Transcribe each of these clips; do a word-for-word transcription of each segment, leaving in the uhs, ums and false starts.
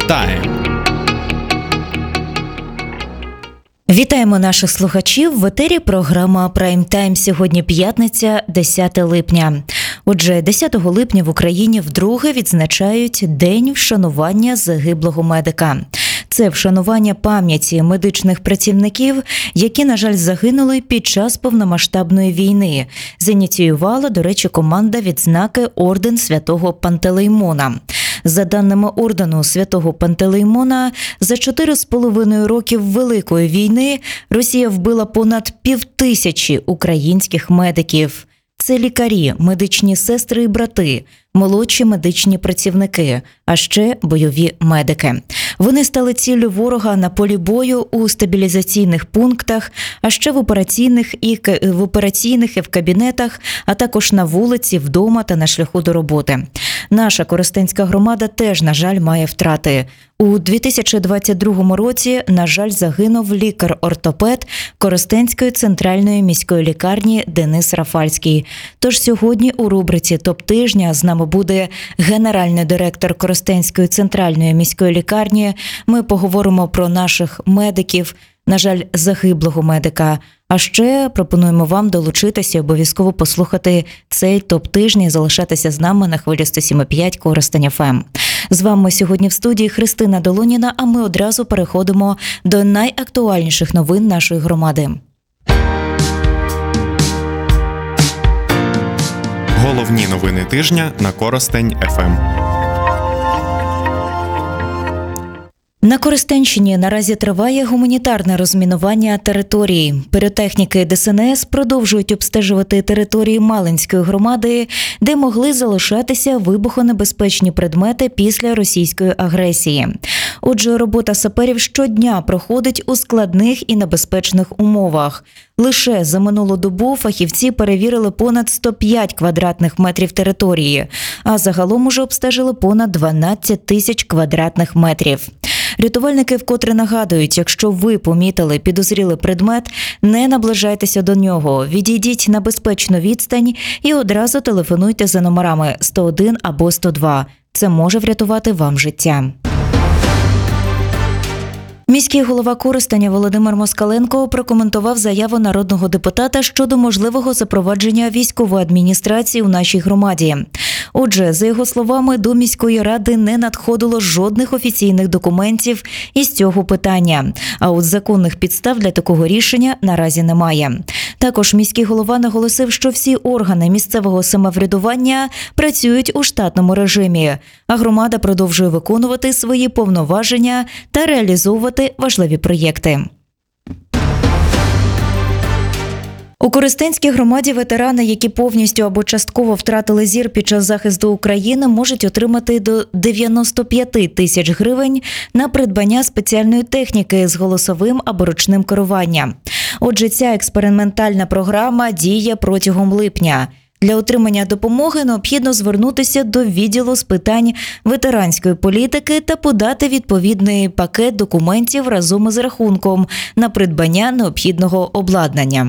Прайм-тайм. Вітаємо наших слухачів. В етері програма «Прайм-тайм». Сьогодні п'ятниця, десяте липня. Отже, десятого липня в Україні вдруге відзначають День вшанування загиблого медика. Це вшанування пам'яті медичних працівників, які, на жаль, загинули під час повномасштабної війни. Зініціювала, до речі, команда відзнаки Орден Святого Пантелеймона. За даними ордену Святого Пантелеймона, за чотири з половиною років Великої війни Росія вбила понад півтисячі українських медиків. Це лікарі, медичні сестри і брати, молодші медичні працівники, а ще бойові медики. Вони стали ціллю ворога на полі бою, у стабілізаційних пунктах, а ще в операційних і в операційних і в кабінетах, а також на вулиці, вдома та на шляху до роботи. Наша Коростенська громада теж, на жаль, має втрати. У дві тисячі двадцять другому році, на жаль, загинув лікар-ортопед Коростенської центральної міської лікарні Денис Рафальський. Тож сьогодні у рубриці «Топ-тижня» з нами буде генеральний директор Коростенської центральної міської лікарні. Ми поговоримо про наших медиків, на жаль, загиблого медика. А ще пропонуємо вам долучитися і обов'язково послухати цей топ-тижня і залишатися з нами на хвилі сто сім і п'ять Коростень еф ем. З вами сьогодні в студії Христина Долоніна, а ми одразу переходимо до найактуальніших новин нашої громади. Головні новини тижня на Коростень еф ем. На Коростенщині наразі триває гуманітарне розмінування території. Піротехніки де ес ен ес продовжують обстежувати території Малинської громади, де могли залишатися вибухонебезпечні предмети після російської агресії. Отже, робота саперів щодня проходить у складних і небезпечних умовах. Лише за минулу добу фахівці перевірили понад сто п'ять квадратних метрів території, а загалом уже обстежили понад дванадцять тисяч квадратних метрів. Рятувальники вкотре нагадують, якщо ви помітили підозрілий предмет, не наближайтеся до нього, відійдіть на безпечну відстань і одразу телефонуйте за номерами сто один або сто два. Це може врятувати вам життя. Міський голова Коростеня Володимир Москаленко прокоментував заяву народного депутата щодо можливого запровадження військової адміністрації у нашій громаді. Отже, за його словами, до міської ради не надходило жодних офіційних документів із цього питання, а от законних підстав для такого рішення наразі немає. Також міський голова наголосив, що всі органи місцевого самоврядування працюють у штатному режимі, а громада продовжує виконувати свої повноваження та реалізовувати важливі проєкти. У Коростенській громаді ветерани, які повністю або частково втратили зір під час захисту України, можуть отримати до дев'яносто п'ять тисяч гривень на придбання спеціальної техніки з голосовим або ручним керуванням. Отже, ця експериментальна програма діє протягом липня. Для отримання допомоги необхідно звернутися до відділу з питань ветеранської політики та подати відповідний пакет документів разом із рахунком на придбання необхідного обладнання.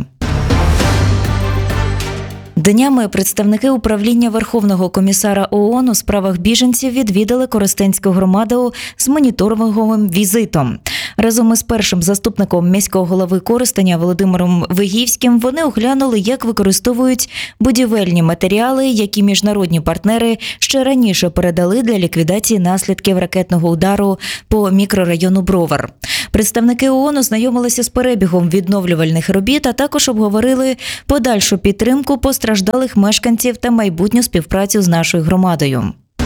Днями представники управління Верховного комісара ООН у справах біженців відвідали Коростенську громаду з моніторинговим візитом. Разом із першим заступником міського голови Коростеня Володимиром Вигівським вони оглянули, як використовують будівельні матеріали, які міжнародні партнери ще раніше передали для ліквідації наслідків ракетного удару по мікрорайону Бровар. Представники ООН ознайомилися з перебігом відновлювальних робіт, а також обговорили подальшу підтримку постраждалих мешканців та майбутню співпрацю з нашою громадою.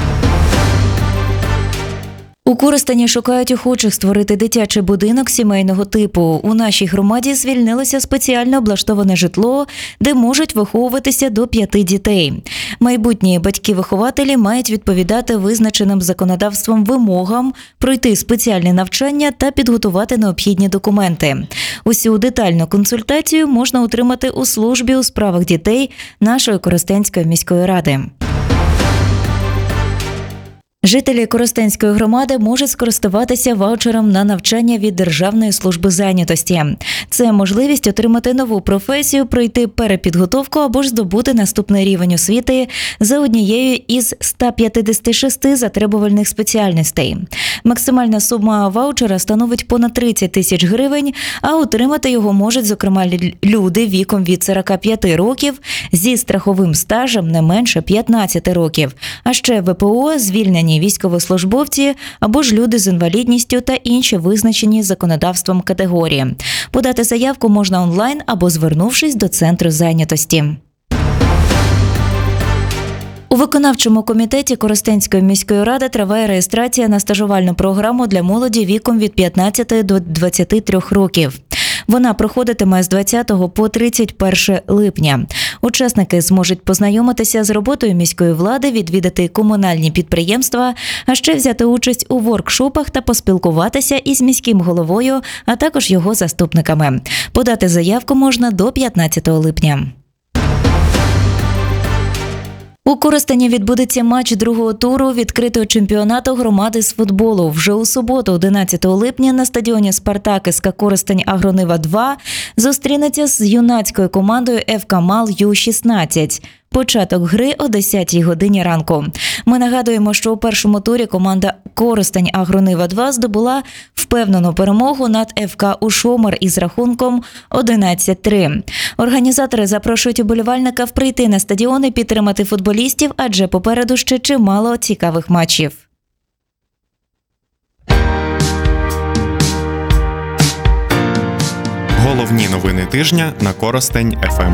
У Коростені шукають охочих створити дитячий будинок сімейного типу. У нашій громаді звільнилося спеціально облаштоване житло, де можуть виховуватися до п'яти дітей. Майбутні батьки-вихователі мають відповідати визначеним законодавством вимогам, пройти спеціальне навчання та підготувати необхідні документи. Усю детальну консультацію можна отримати у службі у справах дітей нашої Коростенської міської ради. Жителі Коростенської громади можуть скористуватися ваучером на навчання від Державної служби зайнятості. Це можливість отримати нову професію, пройти перепідготовку або ж здобути наступний рівень освіти за однією із ста п'ятдесяти шести затребувальних спеціальностей. Максимальна сума ваучера становить понад тридцять тисяч гривень, а отримати його можуть, зокрема, люди віком від сорок п'ять років зі страховим стажем не менше п'ятнадцять років, а ще ВПО, звільнені військовослужбовці або ж люди з інвалідністю та інші визначені законодавством категорії. Подати заявку можна онлайн або звернувшись до центру зайнятості. У виконавчому комітеті Коростенської міської ради триває реєстрація на стажувальну програму для молоді віком від п'ятнадцяти до двадцяти трьох років. Вона проходитиме з двадцятого по тридцять перше липня. Учасники зможуть познайомитися з роботою міської влади, відвідати комунальні підприємства, а ще взяти участь у воркшопах та поспілкуватися із міським головою, а також його заступниками. Подати заявку можна до п'ятнадцятого липня. У Коростені відбудеться матч другого туру відкритого чемпіонату громади з футболу. Вже у суботу, одинадцятого липня, на стадіоні «Спартак» ес ка Коростень Агронива два зустрінеться з юнацькою командою еф ка Мал ю шістнадцять. Початок гри о десятій годині ранку. Ми нагадуємо, що у першому турі команда Коростень Агронива два здобула впевнену перемогу над еф ка Ушомер із рахунком одинадцять три. Організатори запрошують уболівальників прийти на стадіон і підтримати футболістів, адже попереду ще чимало цікавих матчів. Головні новини тижня на Коростень еф ем.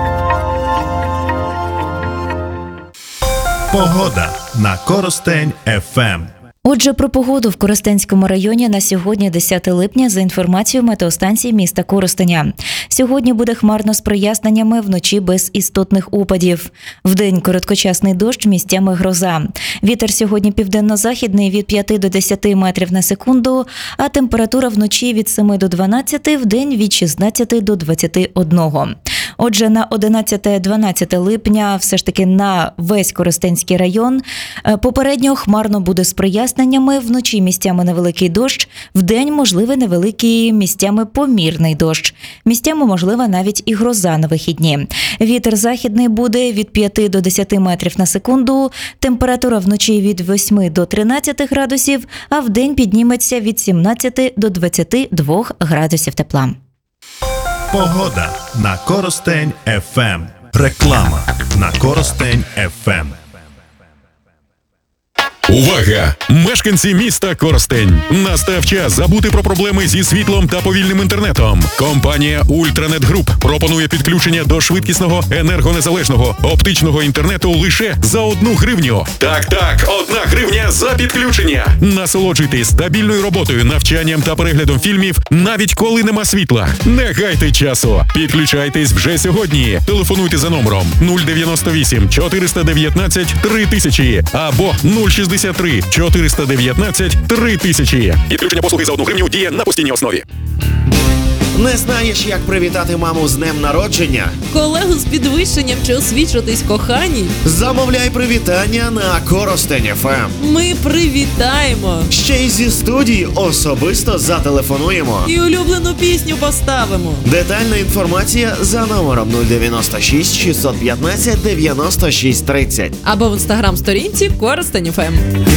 Погода на Коростень еф ем. Отже, про погоду в Коростенському районі на сьогодні, десяте липня, за інформацією метеостанції міста Коростеня. Сьогодні буде хмарно з проясненнями, вночі без істотних опадів. Вдень короткочасний дощ, місцями гроза. Вітер сьогодні південно-західний від п'яти до десяти метрів на секунду, а температура вночі від семи до дванадцяти, вдень від шістнадцяти до двадцяти одного. Отже, на одинадцяте-дванадцяте липня все ж таки на весь Коростенський район попередньо хмарно буде з проясненнями, вночі місцями невеликий дощ, вдень можливий невеликий місцями помірний дощ. Місцями можлива навіть і гроза на вихідні. Вітер західний буде від п'яти до десяти метрів на секунду, температура вночі від восьми до тринадцяти градусів, а вдень підніметься від сімнадцяти до двадцяти двох градусів тепла. Погода на Коростень еф ем. Реклама на Коростень еф ем. Увага! Мешканці міста Коростень! Настав час забути про проблеми зі світлом та повільним інтернетом. Компанія Ультранет Груп пропонує підключення до швидкісного енергонезалежного оптичного інтернету лише за одну гривню. Так-так, одна гривня за підключення. Насолоджуйтесь стабільною роботою, навчанням та переглядом фільмів, навіть коли нема світла. Не гайте часу. Підключайтесь вже сьогодні. Телефонуйте за номером нуль дев'яносто вісім чотириста дев'ятнадцять три тисячі або нуль шістдесят три чотириста дев'ятнадцять три тисячі. Підключення послуги за одну гривню діє на постійній основі. Не знаєш, як привітати маму з днем народження? Колегу з підвищенням чи освічуватись коханій? Замовляй привітання на Коростень еф ем. Ми привітаємо! Ще й зі студії особисто зателефонуємо. І улюблену пісню поставимо. Детальна інформація за номером нуль дев'яносто шість шістсот п'ятнадцять дев'яносто шість тридцять. Або в інстаграм-сторінці Коростень еф ем.